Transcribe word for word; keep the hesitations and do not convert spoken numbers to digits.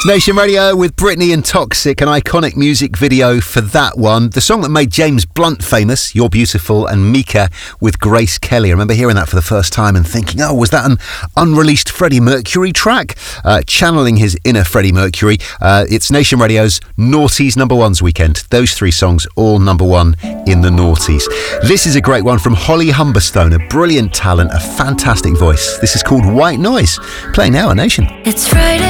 Nation Radio with Britney and Toxic, an iconic music video for that one. The song that made James Blunt famous, You're Beautiful, and Mika with Grace Kelly. I remember hearing that for the first time and thinking, oh, was that an unreleased Freddie Mercury track? Uh, channeling his inner Freddie Mercury. Uh, it's Nation Radio's Naughties Number Ones weekend. Those three songs all number one in the noughties. This is a great one from Holly Humberstone, a brilliant talent, a fantastic voice. This is called White Noise. Playing now on Nation. It's Friday.